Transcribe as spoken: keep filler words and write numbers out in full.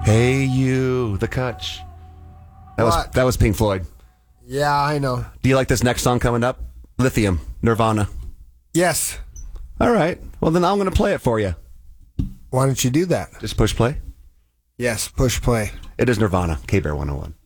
Hey, you, the Kutch. That was What? that was Pink Floyd. Yeah, I know. Do you like this next song coming up? Lithium, Nirvana. Yes. All right. Well, then I'm going to play it for you. Why don't you do that? Just push play. Yes, push play. It is Nirvana, K-Bear one oh one.